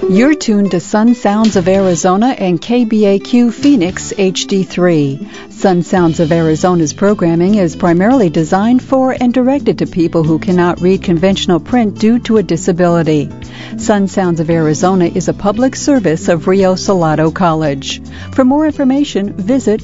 You're tuned to Sun Sounds of Arizona and KBAQ Phoenix HD3. Sun Sounds of Arizona's programming is primarily designed for and directed to people who cannot read conventional print due to a disability. Sun Sounds of Arizona is a public service of Rio Salado College. For more information, visit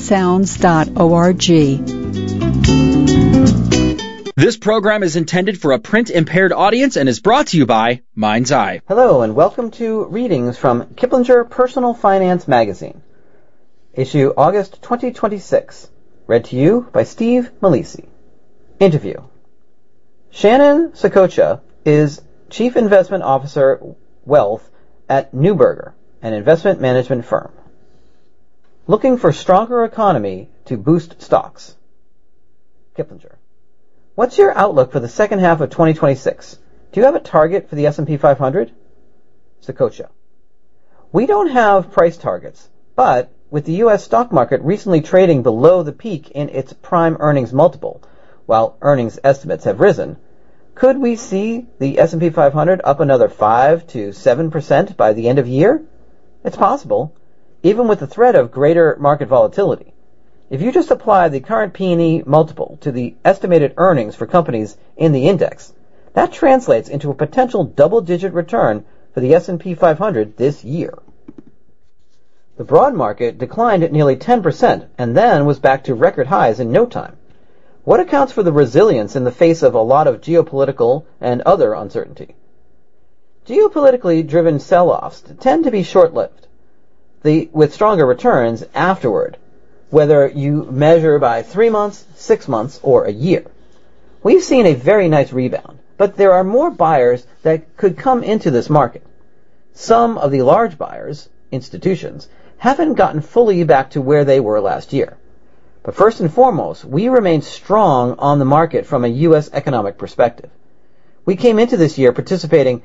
sunsounds.org. This program is intended for a print-impaired audience and is brought to you by Mind's Eye. Hello, and welcome to readings from Kiplinger Personal Finance Magazine, issue August 2026, read to you by Steve Malisi. Interview. Shannon Sokocha is Chief Investment Officer Wealth at Neuberger, an investment management firm. Looking for stronger economy to boost stocks. Kiplinger. What's your outlook for the second half of 2026? Do you have a target for the S&P 500? Sokocha. We don't have price targets, but with the U.S. stock market recently trading below the peak in its prime earnings multiple, while earnings estimates have risen, could we see the S&P 500 up another 5 to 7% by the end of year? It's possible, even with the threat of greater market volatility. If you just apply the current P/E multiple to the estimated earnings for companies in the index, that translates into a potential double-digit return for the S&P 500 this year. The broad market declined at nearly 10% and then was back to record highs in no time. What accounts for the resilience in the face of a lot of geopolitical and other uncertainty? Geopolitically driven sell-offs tend to be short-lived, with stronger returns afterward, whether you measure by 3 months, 6 months, or a year. We've seen a very nice rebound, but there are more buyers that could come into this market. Some of the large buyers, institutions, haven't gotten fully back to where they were last year. But first and foremost, we remain strong on the market from a U.S. economic perspective. We came into this year anticipating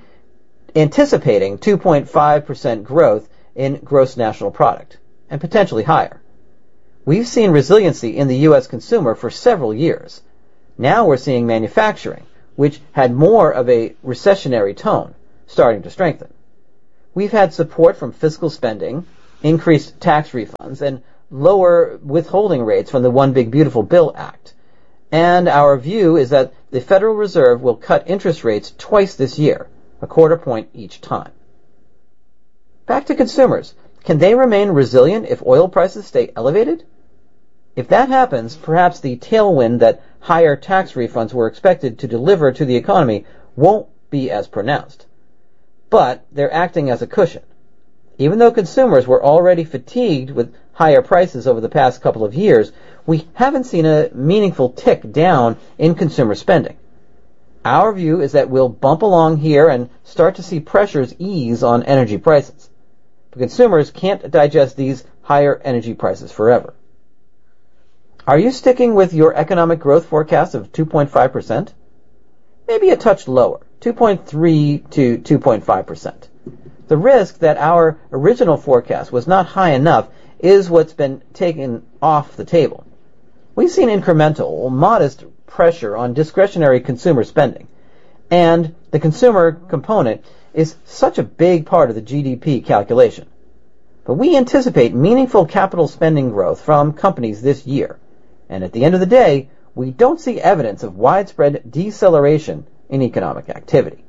2.5% growth in gross national product, and potentially higher. We've seen resiliency in the U.S. consumer for several years. Now we're seeing manufacturing, which had more of a recessionary tone, starting to strengthen. We've had support from fiscal spending, increased tax refunds, and lower withholding rates from the One Big Beautiful Bill Act. And our view is that the Federal Reserve will cut interest rates twice this year, a quarter point each time. Back to consumers. Can they remain resilient if oil prices stay elevated? If that happens, perhaps the tailwind that higher tax refunds were expected to deliver to the economy won't be as pronounced. But they're acting as a cushion. Even though consumers were already fatigued with higher prices over the past couple of years, we haven't seen a meaningful tick down in consumer spending. Our view is that we'll bump along here and start to see pressures ease on energy prices. But consumers can't digest these higher energy prices forever. Are you sticking with your economic growth forecast of 2.5%? Maybe a touch lower, 2.3 to 2.5%. The risk that our original forecast was not high enough is what's been taken off the table. We've seen incremental, modest pressure on discretionary consumer spending, and the consumer component is such a big part of the GDP calculation. But we anticipate meaningful capital spending growth from companies this year. And at the end of the day, we don't see evidence of widespread deceleration in economic activity.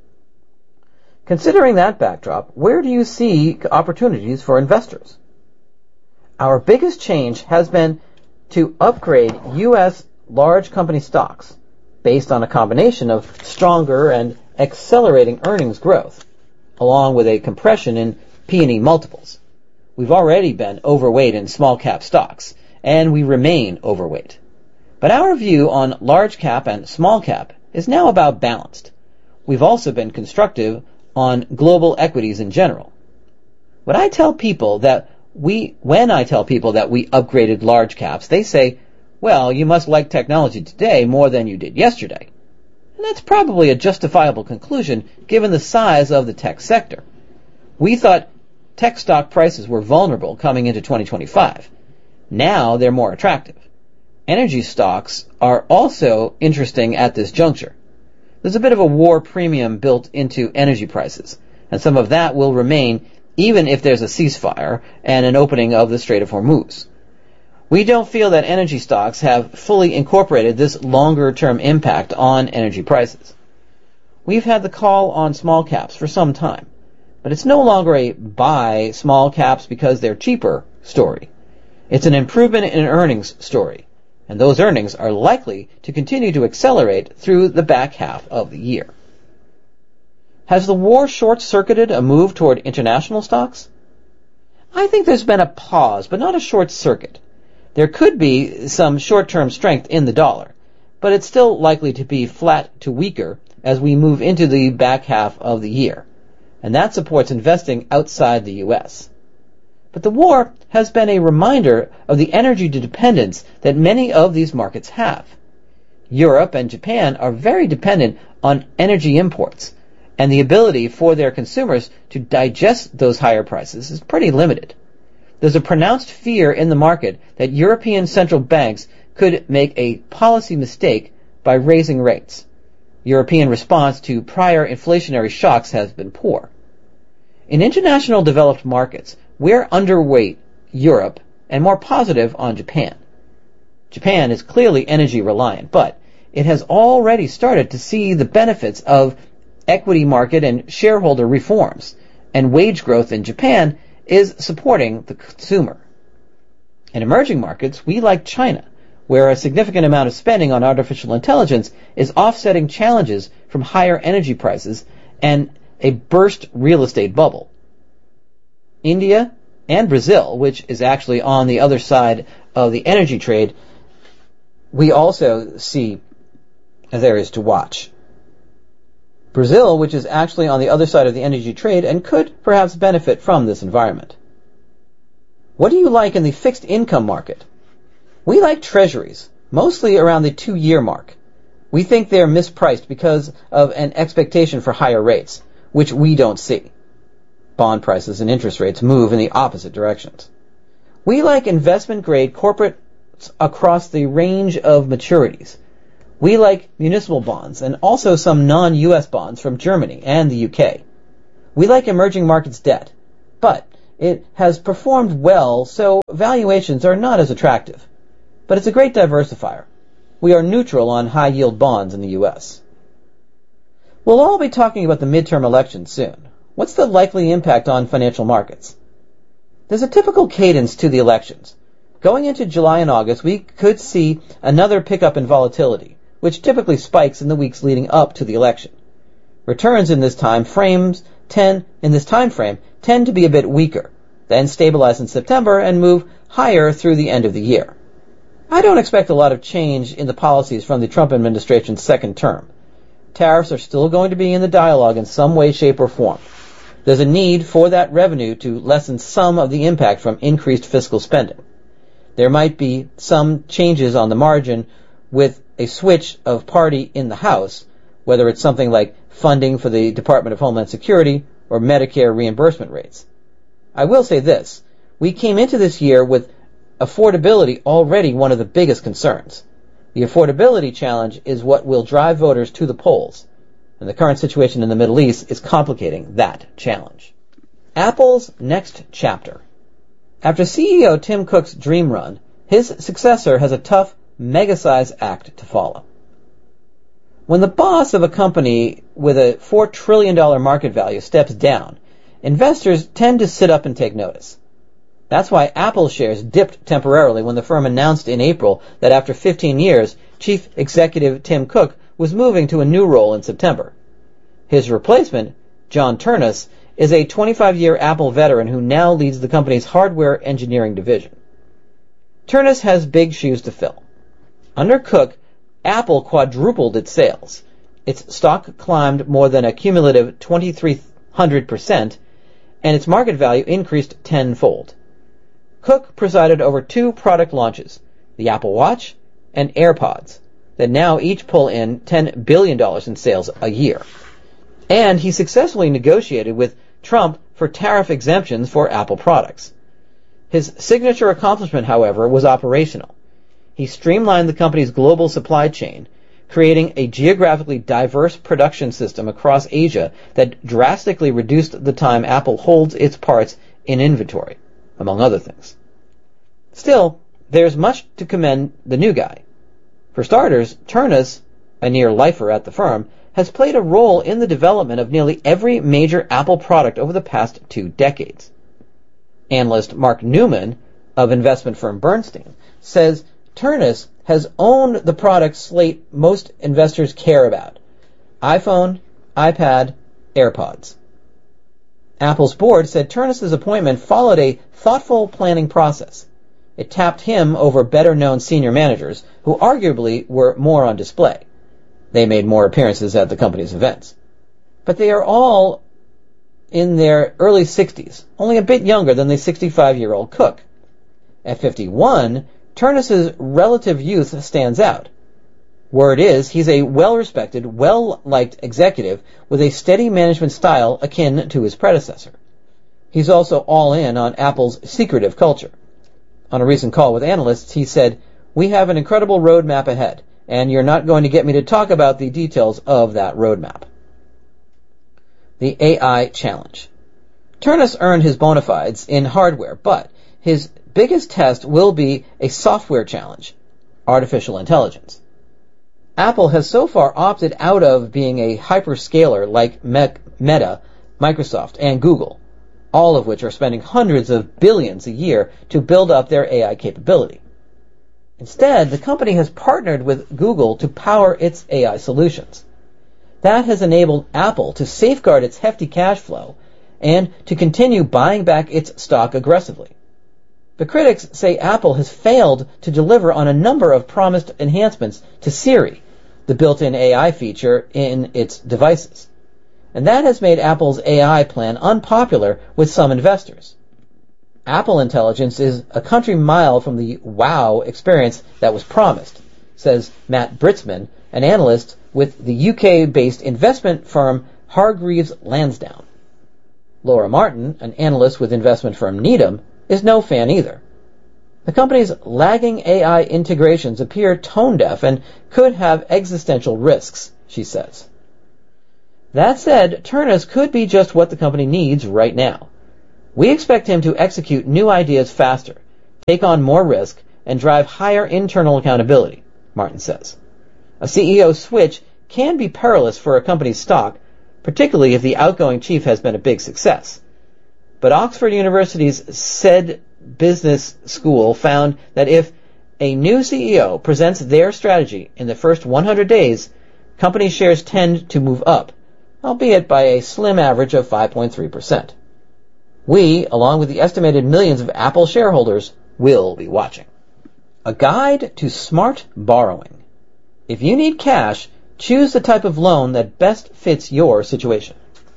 Considering that backdrop, where do you see opportunities for investors? Our biggest change has been to upgrade U.S. large company stocks based on a combination of stronger and accelerating earnings growth, along with a compression in P/E multiples. We've already been overweight in small cap stocks, and we remain overweight. But our view on large cap and small cap is now about balanced. We've also been constructive on global equities in general. When I tell people that we upgraded large caps, they say, well, you must like technology today more than you did yesterday. And that's probably a justifiable conclusion given the size of the tech sector. We thought tech stock prices were vulnerable coming into 2025. Now they're more attractive. Energy stocks are also interesting at this juncture. There's a bit of a war premium built into energy prices, and some of that will remain even if there's a ceasefire and an opening of the Strait of Hormuz. We don't feel that energy stocks have fully incorporated this longer-term impact on energy prices. We've had the call on small caps for some time, but it's no longer a buy small caps because they're cheaper story. It's an improvement in earnings story, and those earnings are likely to continue to accelerate through the back half of the year. Has the war short-circuited a move toward international stocks? I think there's been a pause, but not a short circuit. There could be some short-term strength in the dollar, but it's still likely to be flat to weaker as we move into the back half of the year, and that supports investing outside the U.S. But the war has been a reminder of the energy dependence that many of these markets have. Europe and Japan are very dependent on energy imports, and the ability for their consumers to digest those higher prices is pretty limited. There's a pronounced fear in the market that European central banks could make a policy mistake by raising rates. European response to prior inflationary shocks has been poor. In international developed markets, we're underweight Europe and more positive on Japan. Japan is clearly energy reliant, but it has already started to see the benefits of equity market and shareholder reforms, and wage growth in Japan is supporting the consumer. In emerging markets, we like China, where a significant amount of spending on artificial intelligence is offsetting challenges from higher energy prices and a burst real estate bubble. India and Brazil, which is actually on the other side of the energy trade, we also see as areas to watch. Brazil, which is actually on the other side of the energy trade and could perhaps benefit from this environment. What do you like in the fixed income market? We like treasuries, mostly around the 2-year mark. We think they're mispriced because of an expectation for higher rates, which we don't see. Bond prices and interest rates move in the opposite directions. We like investment-grade corporates across the range of maturities. We like municipal bonds and also some non-U.S. bonds from Germany and the UK. We like emerging markets debt, but it has performed well, so valuations are not as attractive. But it's a great diversifier. We are neutral on high-yield bonds in the U.S. We'll all be talking about the midterm elections soon. What's the likely impact on financial markets? There's a typical cadence to the elections. Going into July and August, we could see another pickup in volatility, which typically spikes in the weeks leading up to the election. Returns in this time frame tend to be a bit weaker, then stabilize in September and move higher through the end of the year. I don't expect a lot of change in the policies from the Trump administration's second term. Tariffs are still going to be in the dialogue in some way, shape, or form. There's a need for that revenue to lessen some of the impact from increased fiscal spending. There might be some changes on the margin with a switch of party in the House, whether it's something like funding for the Department of Homeland Security or Medicare reimbursement rates. I will say this, we came into this year with affordability already one of the biggest concerns. The affordability challenge is what will drive voters to the polls, and the current situation in the Middle East is complicating that challenge. Apple's next chapter. After CEO Tim Cook's dream run, his successor has a tough, mega-size act to follow. When the boss of a company with a $4 trillion market value steps down, investors tend to sit up and take notice. That's why Apple shares dipped temporarily when the firm announced in April that after 15 years, Chief Executive Tim Cook was moving to a new role in September. His replacement, John Ternus, is a 25-year Apple veteran who now leads the company's hardware engineering division. Ternus has big shoes to fill. Under Cook, Apple quadrupled its sales. Its stock climbed more than a cumulative 2,300%, and its market value increased tenfold. Cook presided over 2 product launches, the Apple Watch and AirPods, that now each pull in $10 billion in sales a year. And he successfully negotiated with Trump for tariff exemptions for Apple products. His signature accomplishment, however, was operational. He streamlined the company's global supply chain, creating a geographically diverse production system across Asia that drastically reduced the time Apple holds its parts in inventory, among other things. Still, there's much to commend the new guy. For starters, Ternus, a near-lifer at the firm, has played a role in the development of nearly every major Apple product over the past 2 decades. Analyst Mark Newman of investment firm Bernstein says Ternus has owned the product slate most investors care about: iPhone, iPad, AirPods. Apple's board said Ternus' appointment followed a thoughtful planning process. It tapped him over better-known senior managers who arguably were more on display. They made more appearances at the company's events. But they are all in their early 60s, only a bit younger than the 65-year-old Cook. At 51, Ternus' relative youth stands out. Word is, he's a well-respected, well-liked executive with a steady management style akin to his predecessor. He's also all in on Apple's secretive culture. On a recent call with analysts, he said, "We have an incredible roadmap ahead, and you're not going to get me to talk about the details of that roadmap." The AI challenge. Ternus earned his bona fides in hardware, but his biggest test will be a software challenge: artificial intelligence. Apple has so far opted out of being a hyperscaler like Meta, Microsoft, and Google, all of which are spending hundreds of billions a year to build up their AI capability. Instead, the company has partnered with Google to power its AI solutions. That has enabled Apple to safeguard its hefty cash flow and to continue buying back its stock aggressively. But critics say Apple has failed to deliver on a number of promised enhancements to Siri, the built-in AI feature in its devices. And that has made Apple's AI plan unpopular with some investors. Apple Intelligence is a country mile from the wow experience that was promised, says Matt Britzman, an analyst with the UK-based investment firm Hargreaves Lansdown. Laura Martin, an analyst with investment firm Needham, is no fan either. The company's lagging AI integrations appear tone-deaf and could have existential risks, she says. That said, Ternus could be just what the company needs right now. We expect him to execute new ideas faster, take on more risk, and drive higher internal accountability, Martin says. A CEO switch can be perilous for a company's stock, particularly if the outgoing chief has been a big success. But Oxford University's said business school found that if a new CEO presents their strategy in the first 100 days, company shares tend to move up, albeit by a slim average of 5.3%. We, along with the estimated millions of Apple shareholders, will be watching. A guide to smart borrowing. If you need cash, choose the type of loan that best fits your situation.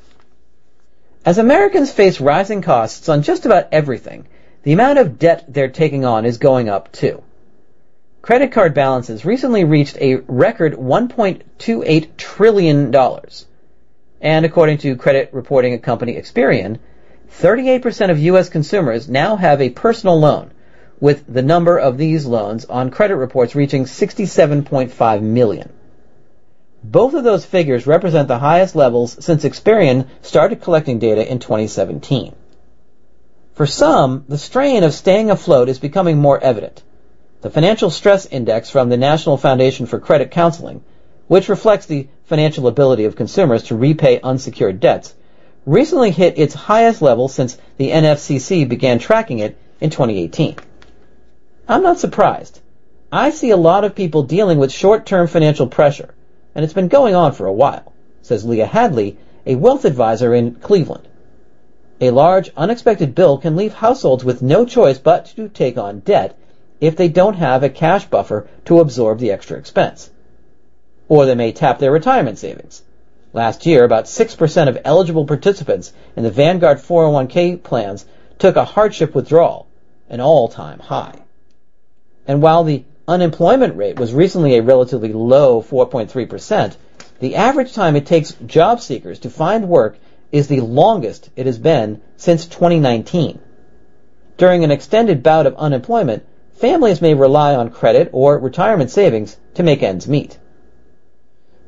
As Americans face rising costs on just about everything, the amount of debt they're taking on is going up too. Credit card balances recently reached a record $1.28 trillion. And according to credit reporting company Experian, 38% of U.S. consumers now have a personal loan, with the number of these loans on credit reports reaching 67.5 million. Both of those figures represent the highest levels since Experian started collecting data in 2017. For some, the strain of staying afloat is becoming more evident. The Financial Stress Index from the National Foundation for Credit Counseling, which reflects the financial ability of consumers to repay unsecured debts, recently hit its highest level since the NFCC began tracking it in 2018. I'm not surprised. I see a lot of people dealing with short-term financial pressure, and it's been going on for a while, says Leah Hadley, a wealth advisor in Cleveland. A large, unexpected bill can leave households with no choice but to take on debt if they don't have a cash buffer to absorb the extra expense. Or they may tap their retirement savings. Last year, about 6% of eligible participants in the Vanguard 401k plans took a hardship withdrawal, an all-time high. And while the unemployment rate was recently a relatively low 4.3%, the average time it takes job seekers to find work is the longest it has been since 2019. During an extended bout of unemployment, families may rely on credit or retirement savings to make ends meet.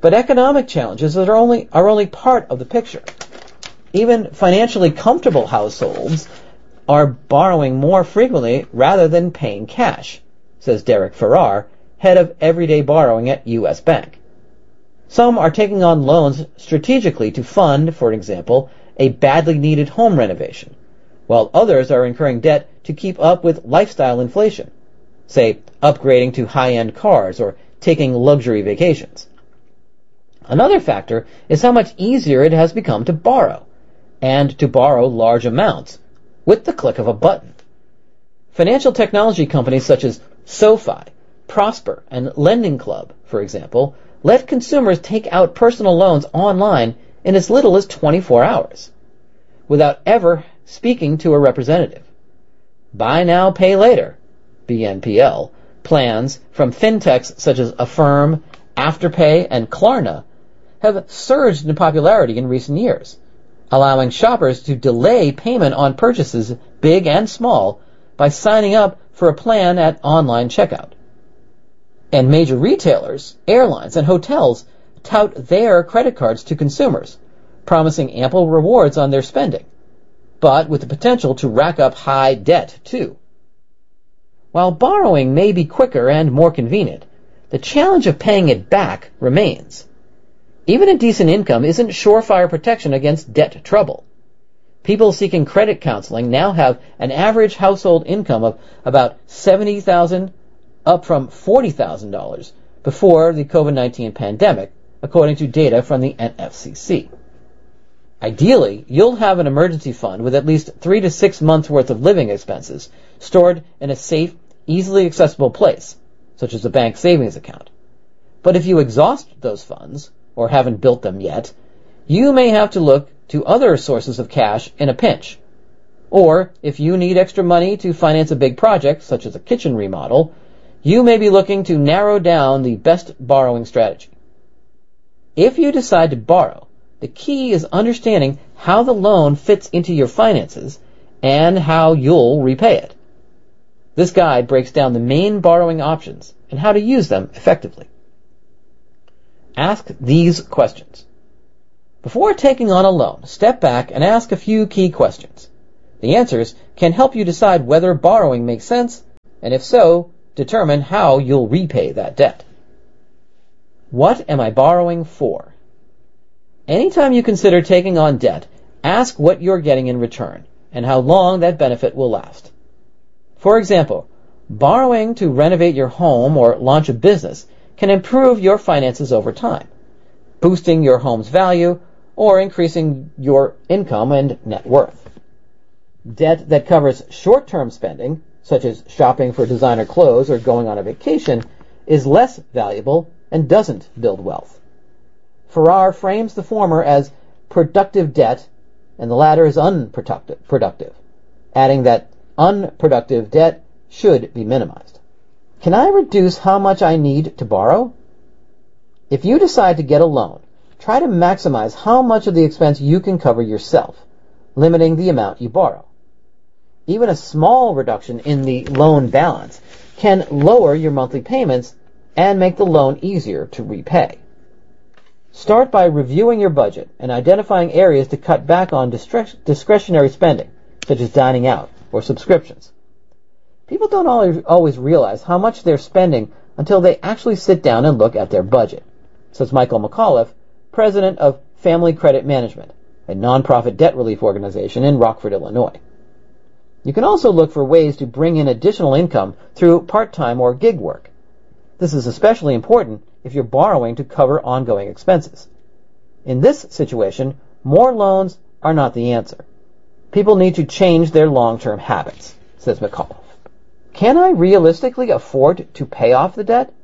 But economic challenges are only part of the picture. Even financially comfortable households are borrowing more frequently rather than paying cash, says Derek Farrar, head of everyday borrowing at U.S. Bank. Some are taking on loans strategically to fund, for example, a badly needed home renovation, while others are incurring debt to keep up with lifestyle inflation, say upgrading to high-end cars or taking luxury vacations. Another factor is how much easier it has become to borrow, and to borrow large amounts, with the click of a button. Financial technology companies such as SoFi, Prosper, and Lending Club, for example, let consumers take out personal loans online in as little as 24 hours, without ever speaking to a representative. Buy now, pay later, BNPL, plans from fintechs such as Affirm, Afterpay, and Klarna have surged in popularity in recent years, allowing shoppers to delay payment on purchases big and small by signing up for a plan at online checkout. And major retailers, airlines, and hotels tout their credit cards to consumers, promising ample rewards on their spending, but with the potential to rack up high debt, too. While borrowing may be quicker and more convenient, the challenge of paying it back remains. Even a decent income isn't surefire protection against debt trouble. People seeking credit counseling now have an average household income of about $70,000, up from $40,000 before the COVID-19 pandemic, according to data from the NFCC. Ideally, you'll have an emergency fund with at least 3 to 6 months' worth of living expenses stored in a safe, easily accessible place, such as a bank savings account. But if you exhaust those funds, or haven't built them yet, you may have to look to other sources of cash in a pinch. Or, if you need extra money to finance a big project, such as a kitchen remodel, you may be looking to narrow down the best borrowing strategy. If you decide to borrow, the key is understanding how the loan fits into your finances and how you'll repay it. This guide breaks down the main borrowing options and how to use them effectively. Ask these questions. Before taking on a loan, step back and ask a few key questions. The answers can help you decide whether borrowing makes sense, and if so, determine how you'll repay that debt. What am I borrowing for? Anytime you consider taking on debt, ask what you're getting in return and how long that benefit will last. For example, borrowing to renovate your home or launch a business can improve your finances over time, boosting your home's value or increasing your income and net worth. Debt that covers short-term spending, such as shopping for designer clothes or going on a vacation, is less valuable and doesn't build wealth. Farrar frames the former as productive debt and the latter as unproductive, adding that unproductive debt should be minimized. Can I reduce how much I need to borrow? If you decide to get a loan, try to maximize how much of the expense you can cover yourself, limiting the amount you borrow. Even a small reduction in the loan balance can lower your monthly payments and make the loan easier to repay. Start by reviewing your budget and identifying areas to cut back on discretionary spending, such as dining out or subscriptions. People don't always realize how much they're spending until they actually sit down and look at their budget, says Michael McAuliffe, president of Family Credit Management, a nonprofit debt relief organization in Rockford, Illinois. You can also look for ways to bring in additional income through part-time or gig work. This is especially important if you're borrowing to cover ongoing expenses. In this situation, more loans are not the answer. People need to change their long-term habits, says McAuliffe. Can I realistically afford to pay off the debt?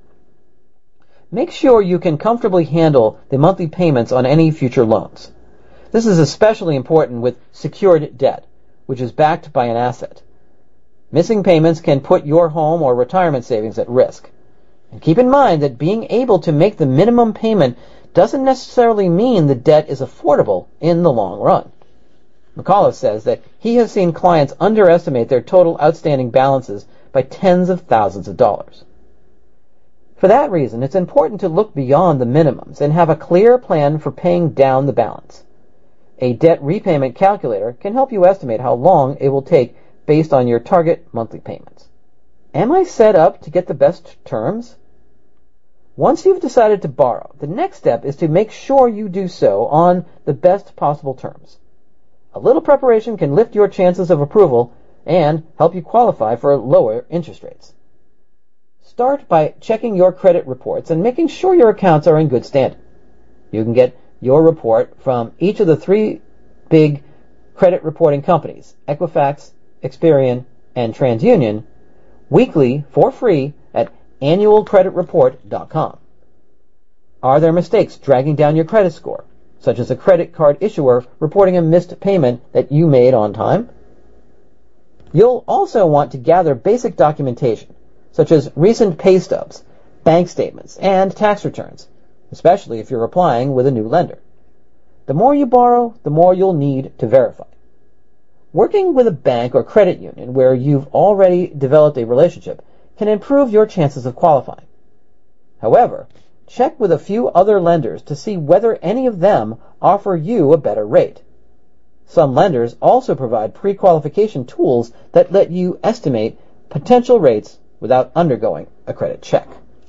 Make sure you can comfortably handle the monthly payments on any future loans. This is especially important with secured debt, which is backed by an asset. Missing payments can put your home or retirement savings at risk. And keep in mind that being able to make the minimum payment doesn't necessarily mean the debt is affordable in the long run. McAuliffe says that he has seen clients underestimate their total outstanding balances by tens of thousands of dollars. For that reason, it's important to look beyond the minimums and have a clear plan for paying down the balance. A debt repayment calculator can help you estimate how long it will take based on your target monthly payments. Am I set up to get the best terms? Once you've decided to borrow, the next step is to make sure you do so on the best possible terms. A little preparation can lift your chances of approval and help you qualify for lower interest rates. Start by checking your credit reports and making sure your accounts are in good standing. You can get your report from each of the 3 big credit reporting companies, Equifax, Experian, and TransUnion, weekly for free at annualcreditreport.com. Are there mistakes dragging down your credit score, such as a credit card issuer reporting a missed payment that you made on time? You'll also want to gather basic documentation, such as recent pay stubs, bank statements, and tax returns, especially if you're applying with a new lender. The more you borrow, the more you'll need to verify. Working with a bank or credit union where you've already developed a relationship can improve your chances of qualifying. However, check with a few other lenders to see whether any of them offer you a better rate. Some lenders also provide pre-qualification tools that let you estimate potential rates without undergoing a credit check.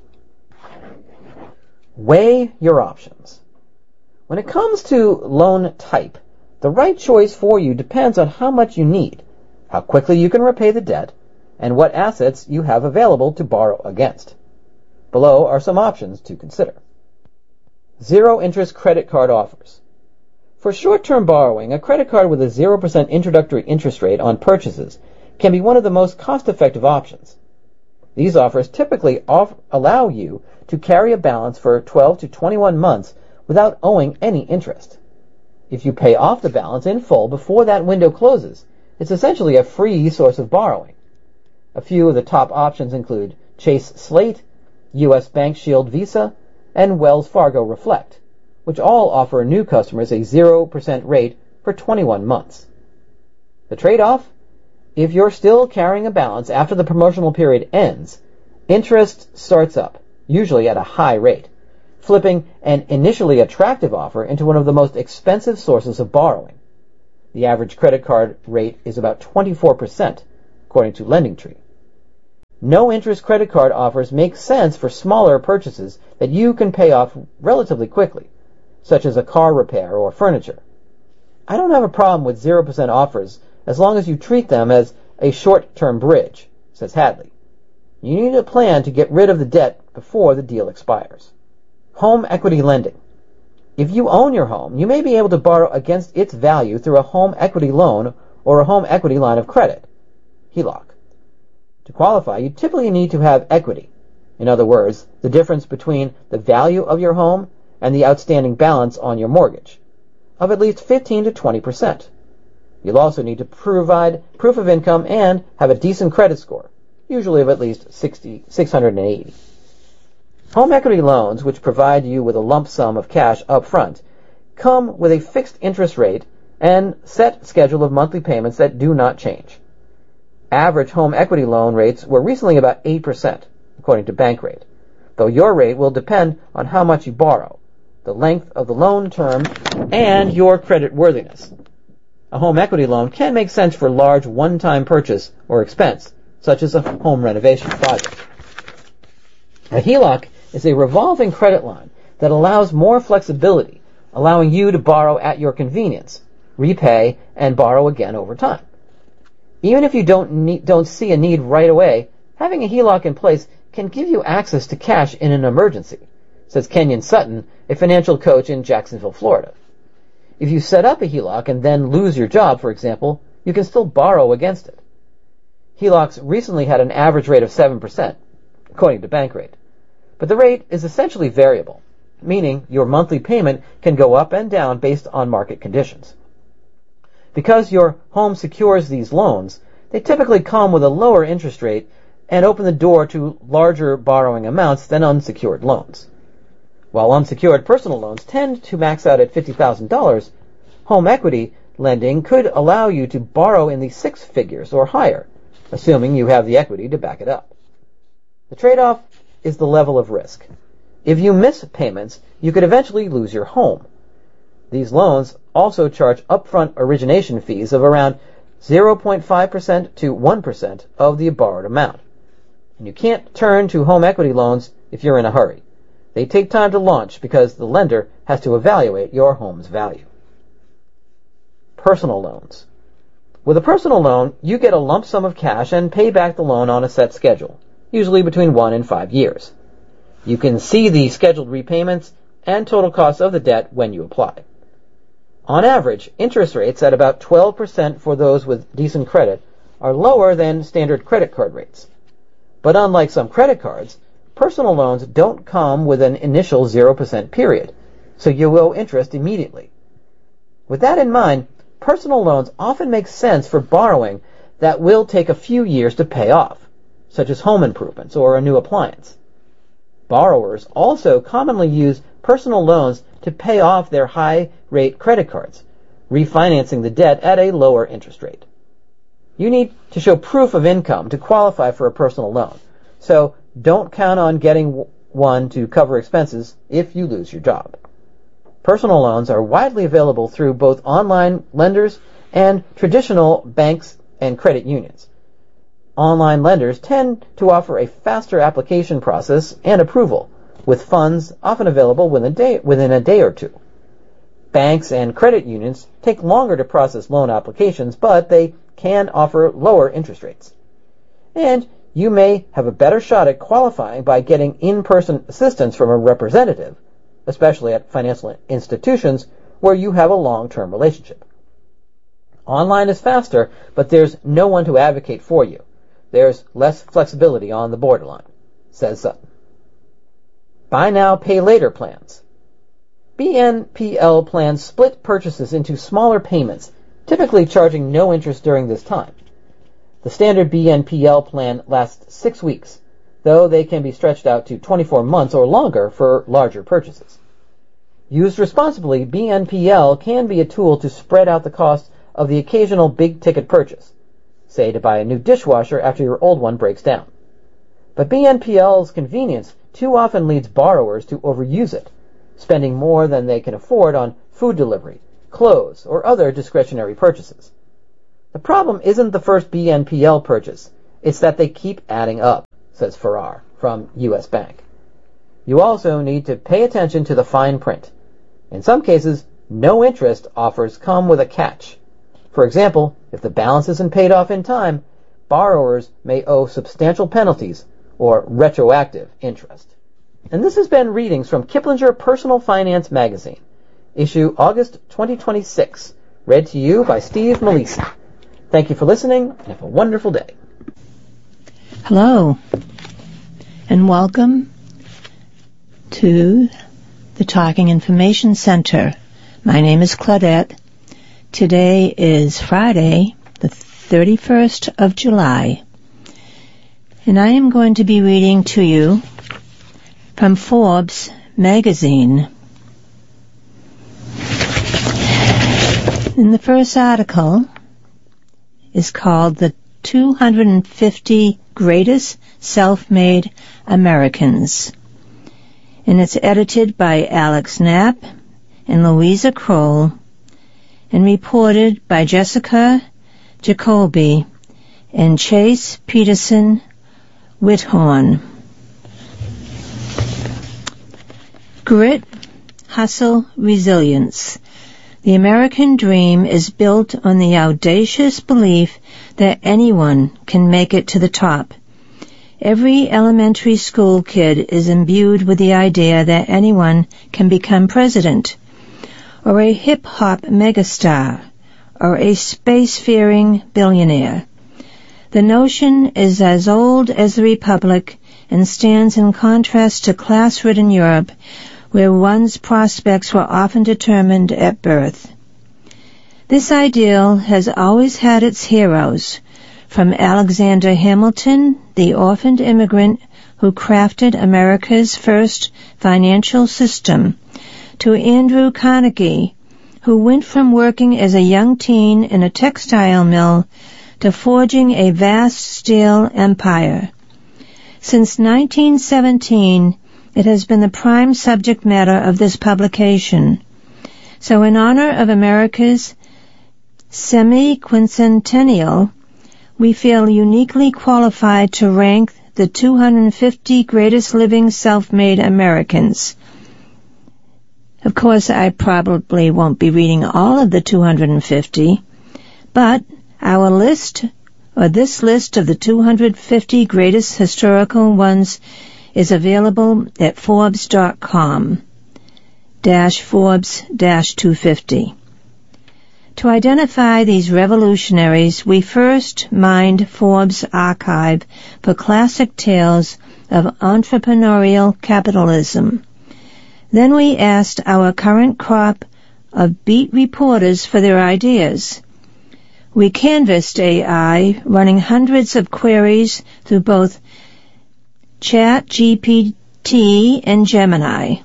Weigh your options. When it comes to loan type, the right choice for you depends on how much you need, how quickly you can repay the debt, and what assets you have available to borrow against. Below are some options to consider. Zero-interest credit card offers. For short-term borrowing, a credit card with a 0% introductory interest rate on purchases can be one of the most cost-effective options. These offers typically allow you to carry a balance for 12 to 21 months without owing any interest. If you pay off the balance in full before that window closes, it's essentially a free source of borrowing. A few of the top options include Chase Slate, U.S. Bank Shield Visa, and Wells Fargo Reflect, which all offer new customers a 0% rate for 21 months. The trade-off? If you're still carrying a balance after the promotional period ends, interest starts up, usually at a high rate, flipping an initially attractive offer into one of the most expensive sources of borrowing. The average credit card rate is about 24%, according to LendingTree. No-interest credit card offers make sense for smaller purchases that you can pay off relatively quickly, such as a car repair or furniture. I don't have a problem with 0% offers as long as you treat them as a short-term bridge, says Hadley. You need a plan to get rid of the debt before the deal expires. Home equity lending. If you own your home, you may be able to borrow against its value through a home equity loan or a home equity line of credit, HELOC. To qualify, you typically need to have equity. In other words, the difference between the value of your home and the outstanding balance on your mortgage, of at least 15 to 20%. You'll also need to provide proof of income and have a decent credit score, usually of at least 680. Home equity loans, which provide you with a lump sum of cash up front, come with a fixed interest rate and set schedule of monthly payments that do not change. Average home equity loan rates were recently about 8%, according to Bankrate, though your rate will depend on how much you borrow, the length of the loan term, and your credit worthiness. A home equity loan can make sense for large one-time purchase or expense, such as a home renovation project. A HELOC is a revolving credit line that allows more flexibility, allowing you to borrow at your convenience, repay, and borrow again over time. Even if you don't see a need right away, having a HELOC in place can give you access to cash in an emergency, says Kenyon Sutton, a financial coach in Jacksonville, Florida. If you set up a HELOC and then lose your job, for example, you can still borrow against it. HELOCs recently had an average rate of 7%, according to Bankrate. But the rate is essentially variable, meaning your monthly payment can go up and down based on market conditions. Because your home secures these loans, they typically come with a lower interest rate and open the door to larger borrowing amounts than unsecured loans. While unsecured personal loans tend to max out at $50,000, home equity lending could allow you to borrow in the 6 figures or higher, assuming you have the equity to back it up. The trade-off? is the level of risk. If you miss payments, you could eventually lose your home. These loans also charge upfront origination fees of around 0.5% to 1% of the borrowed amount. And you can't turn to home equity loans if you're in a hurry. They take time to launch because the lender has to evaluate your home's value. Personal loans. With a personal loan, you get a lump sum of cash and pay back the loan on a set schedule, usually between 1 and 5 years. You can see the scheduled repayments and total costs of the debt when you apply. On average, interest rates at about 12% for those with decent credit are lower than standard credit card rates. But unlike some credit cards, personal loans don't come with an initial 0% period, so you owe interest immediately. With that in mind, personal loans often make sense for borrowing that will take a few years to pay off, such as home improvements or a new appliance. Borrowers also commonly use personal loans to pay off their high-rate credit cards, refinancing the debt at a lower interest rate. You need to show proof of income to qualify for a personal loan, so don't count on getting one to cover expenses if you lose your job. Personal loans are widely available through both online lenders and traditional banks and credit unions. Online lenders tend to offer a faster application process and approval, with funds often available within a day or two. Banks and credit unions take longer to process loan applications, but they can offer lower interest rates. And you may have a better shot at qualifying by getting in-person assistance from a representative, especially at financial institutions where you have a long-term relationship. Online is faster, but there's no one to advocate for you. There's less flexibility on the borderline, says Sutton. Buy now, pay later plans. BNPL plans split purchases into smaller payments, typically charging no interest during this time. The standard BNPL plan lasts 6 weeks, though they can be stretched out to 24 months or longer for larger purchases. Used responsibly, BNPL can be a tool to spread out the cost of the occasional big-ticket purchase, say to buy a new dishwasher after your old one breaks down. But BNPL's convenience too often leads borrowers to overuse it, spending more than they can afford on food delivery, clothes, or other discretionary purchases. The problem isn't the first BNPL purchase, it's that they keep adding up, says Farrar from U.S. Bank. You also need to pay attention to the fine print. In some cases, no interest offers come with a catch. For example, if the balance isn't paid off in time, borrowers may owe substantial penalties or retroactive interest. And this has been readings from Kiplinger Personal Finance Magazine, issue August 2026, read to you by Steve Malisi. Thank you for listening, and have a wonderful day. Hello, and welcome to the Talking Information Center. My name is Claudette. Today is Friday, the 31st of July, and I am going to be reading to you from Forbes magazine. And the first article is called The 250 Greatest Self-Made Americans, and it's edited by Alex Knapp and Louisa Kroll, and reported by Jessica Jacoby and Chase Peterson Whithorn. Grit, hustle, resilience. The American dream is built on the audacious belief that anyone can make it to the top. Every elementary school kid is imbued with the idea that anyone can become president, or a hip-hop megastar, or a space-faring billionaire. The notion is as old as the Republic and stands in contrast to class-ridden Europe, where one's prospects were often determined at birth. This ideal has always had its heroes, from Alexander Hamilton, the orphaned immigrant who crafted America's first financial system, to Andrew Carnegie, who went from working as a young teen in a textile mill to forging a vast steel empire. Since 1917, it has been the prime subject matter of this publication. So in honor of America's semi-quincentennial, we feel uniquely qualified to rank the 250 greatest living self-made Americans. Of course, I probably won't be reading all of the 250, but our list, or this list of the 250 greatest historical ones, is available at Forbes.com, Forbes-250. To identify these revolutionaries, we first mined Forbes' archive for classic tales of entrepreneurial capitalism. Then we asked our current crop of beat reporters for their ideas. We canvassed AI, running hundreds of queries through both ChatGPT and Gemini.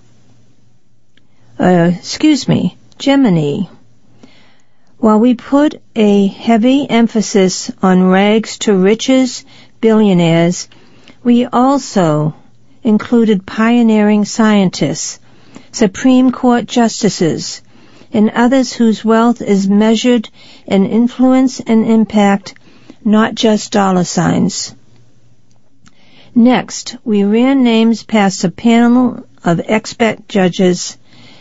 While we put a heavy emphasis on rags to riches billionaires, we also included pioneering scientists, Supreme Court justices, and others whose wealth is measured in influence and impact, not just dollar signs. Next, we ran names past a panel of expert judges,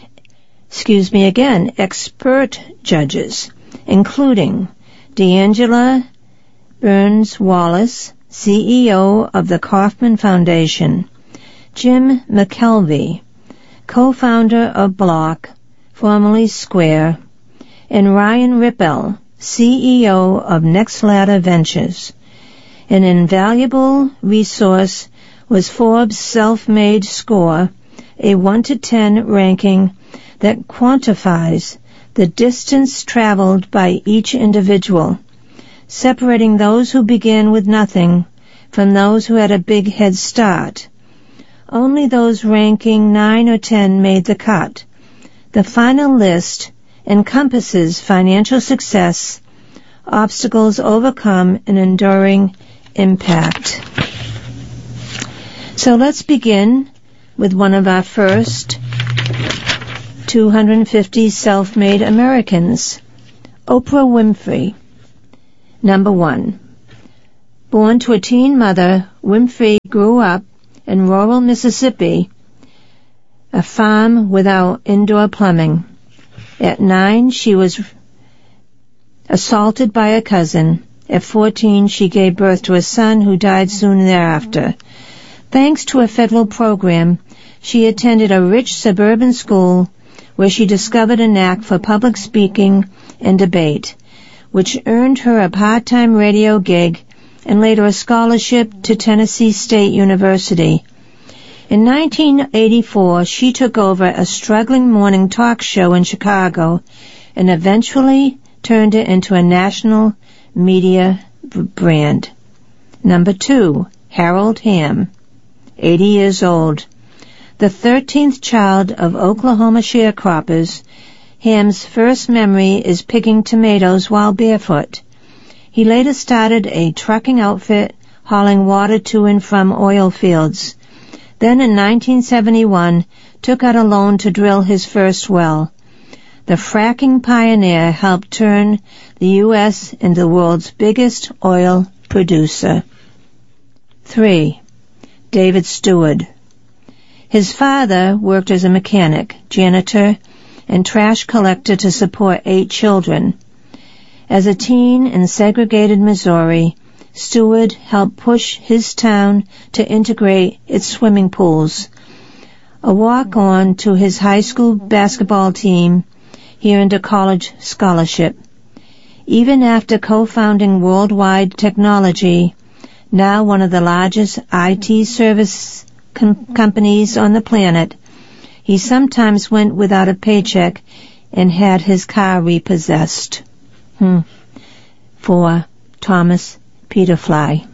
including D'Angela Burns-Wallace, CEO of the Kauffman Foundation, Jim McKelvey, co-founder of Block, formerly Square, and Ryan Rippel, CEO of NextLadder Ventures. An invaluable resource was Forbes' self-made score, a 1 to 10 ranking that quantifies the distance traveled by each individual, separating those who began with nothing from those who had a big head start. Only those ranking 9 or 10 made the cut. The final list encompasses financial success, obstacles overcome, and enduring impact. So let's begin with one of our first 250 self-made Americans, Oprah Winfrey. Number 1. Born to a teen mother, Winfrey grew up in rural Mississippi, a farm without indoor plumbing. At 9, she was assaulted by a cousin. At 14, she gave birth to a son who died soon thereafter. Thanks to a federal program, she attended a rich suburban school where she discovered a knack for public speaking and debate, which earned her a part-time radio gig and later a scholarship to Tennessee State University. In 1984, she took over a struggling morning talk show in Chicago and eventually turned it into a national media brand. Number 2, Harold Hamm, 80 years old. The 13th child of Oklahoma sharecroppers, Hamm's first memory is picking tomatoes while barefoot. He later started a trucking outfit hauling water to and from oil fields. Then in 1971, took out a loan to drill his first well. The fracking pioneer helped turn the U.S. into the world's biggest oil producer. 3. David Stewart. His father worked as a mechanic, janitor, and trash collector to support 8 children. As a teen in segregated Missouri, Stewart helped push his town to integrate its swimming pools. A walk-on to his high school basketball team, he earned a college scholarship. Even after co-founding Worldwide Technology, now one of the largest IT service companies on the planet, he sometimes went without a paycheck and had his car repossessed. 4. Thomas Peterfy.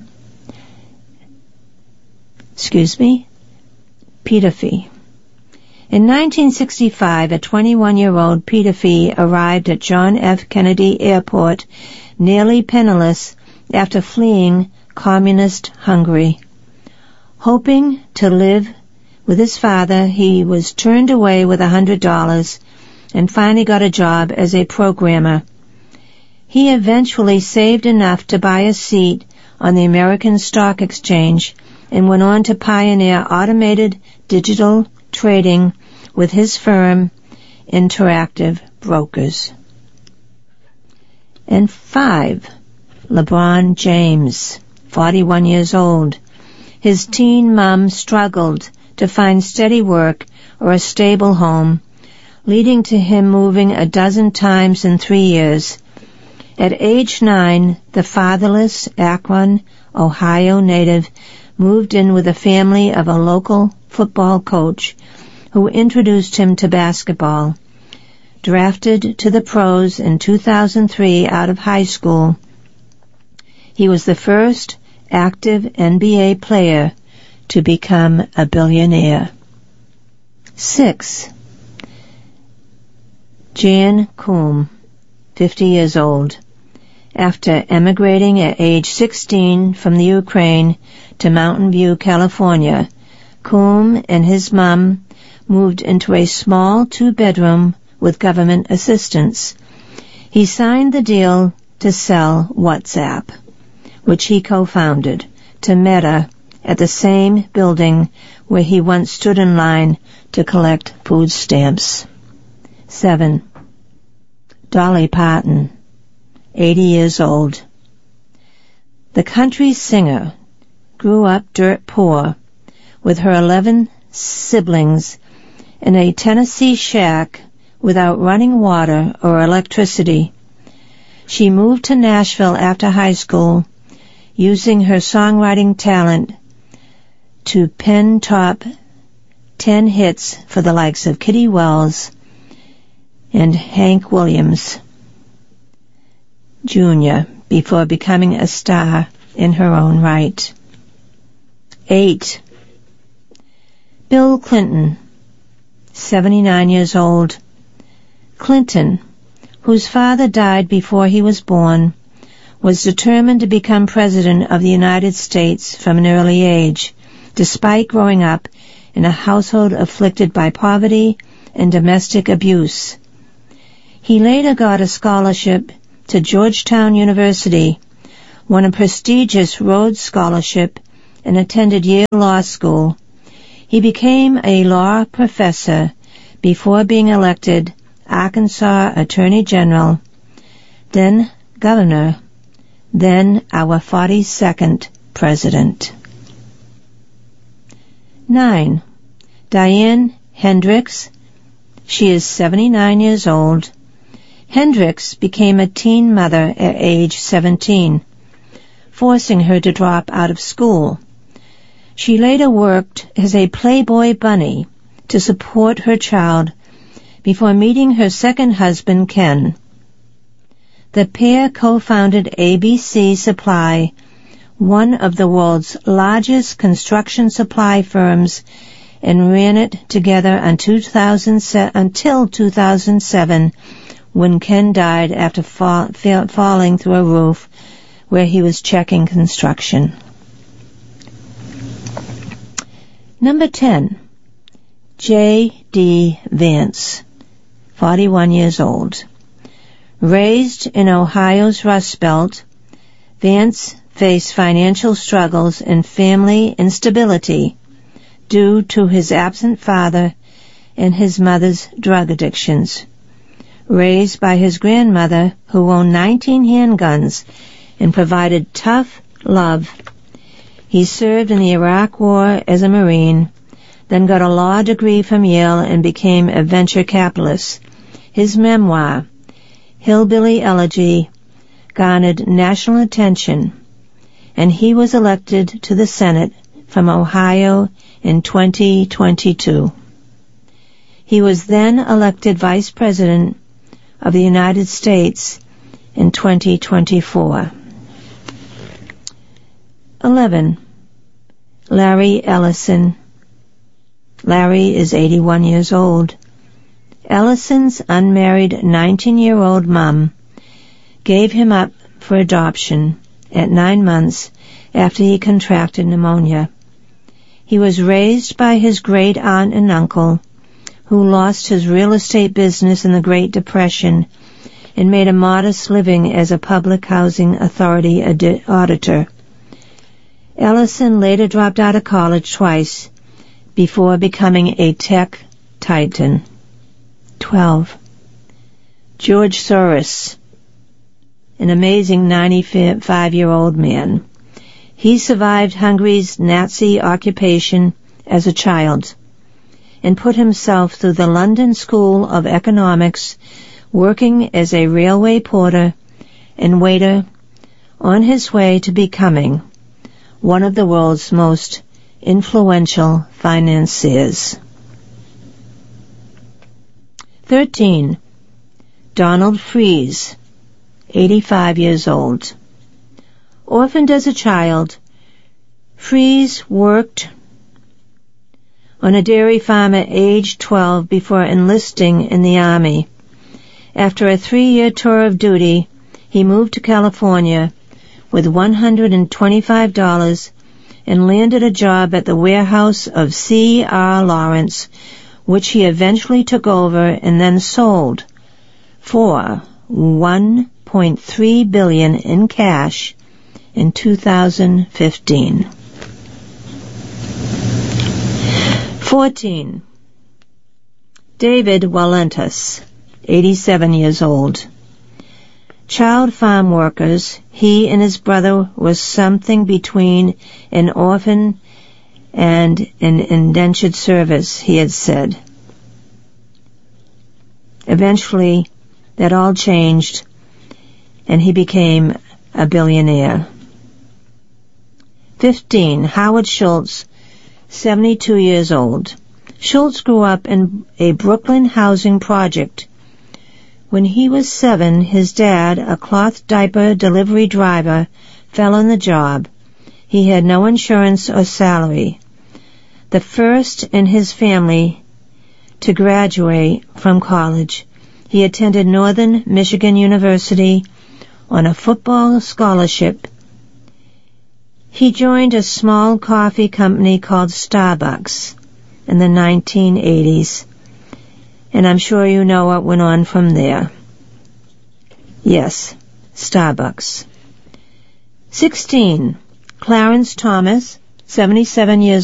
Peterfy. In 1965, a 21-year-old Peterfy arrived at John F. Kennedy Airport nearly penniless after fleeing communist Hungary. Hoping to live with his father, he was turned away with $100 and finally got a job as a programmer. He eventually saved enough to buy a seat on the American Stock Exchange and went on to pioneer automated digital trading with his firm, Interactive Brokers. And 5. LeBron James, 41 years old. His teen mom struggled to find steady work or a stable home, leading to him moving a dozen times in 3 years. At age 9, the fatherless Akron, Ohio native moved in with a family of a local football coach who introduced him to basketball. Drafted to the pros in 2003 out of high school, he was the first active NBA player to become a billionaire. 6. Jan Koum, 50 years old. After emigrating at age 16 from the Ukraine to Mountain View, California, Koum and his mom moved into a small 2-bedroom with government assistance. He signed the deal to sell WhatsApp, which he co-founded, to Meta at the same building where he once stood in line to collect food stamps. 7. Dolly Parton, 80 years old. The country singer grew up dirt poor with her 11 siblings in a Tennessee shack without running water or electricity. She moved to Nashville after high school, using her songwriting talent to pen top 10 hits for the likes of Kitty Wells and Hank Williams Jr. before becoming a star in her own right. 8. Bill Clinton, 79 years old. Clinton, whose father died before he was born, was determined to become President of the United States from an early age, despite growing up in a household afflicted by poverty and domestic abuse. He later got a scholarship to Georgetown University, won a prestigious Rhodes Scholarship, and attended Yale Law School. He became a law professor before being elected Arkansas Attorney General, then Governor, then our 42nd President. 9. Diane Hendricks. She is 79 years old. Hendricks became a teen mother at age 17, forcing her to drop out of school. She later worked as a Playboy bunny to support her child before meeting her second husband, Ken. The pair co-founded ABC Supply, one of the world's largest construction supply firms, and ran it together until 2007, when Ken died after falling through a roof where he was checking construction. Number 10. J.D. Vance, 41 years old. Raised in Ohio's Rust Belt, Vance faced financial struggles and family instability due to his absent father and his mother's drug addictions. Raised by his grandmother, who owned 19 handguns and provided tough love, he served in the Iraq War as a Marine, then got a law degree from Yale and became a venture capitalist. His memoir, Hillbilly Elegy, garnered national attention, and he was elected to the Senate from Ohio in 2022. He was then elected Vice President of the United States in 2024. 11. Larry Ellison. Larry is 81 years old. Ellison's unmarried 19-year-old mom gave him up for adoption at 9 months after he contracted pneumonia. He was raised by his great aunt and uncle, who lost his real estate business in the Great Depression and made a modest living as a public housing authority auditor. Ellison later dropped out of college twice before becoming a tech titan. 12. George Soros, an amazing 95-year-old man. He survived Hungary's Nazi occupation as a child and put himself through the London School of Economics, working as a railway porter and waiter on his way to becoming one of the world's most influential financiers. 13. Donald Fries, 85 years old. Orphaned as a child, Fries worked on a dairy farm at age 12 before enlisting in the Army. After a 3-year tour of duty, he moved to California with $125 and landed a job at the warehouse of C.R. Lawrence, which he eventually took over and then sold for $1.3 billion in cash in 2015. 14. David Walentis, 87 years old. Child farm workers, he and his brother were something between an orphan and an indentured service, he had said. Eventually, that all changed, and he became a billionaire. 15. Howard Schultz, 72 years old. Schultz grew up in a Brooklyn housing project. When he was 7, his dad, a cloth diaper delivery driver, fell on the job. He had no insurance or salary. The first in his family to graduate from college, he attended Northern Michigan University on a football scholarship. He joined a small coffee company called Starbucks in the 1980s, and I'm sure you know what went on from there. Yes, Starbucks. 16. Clarence Thomas, 77 years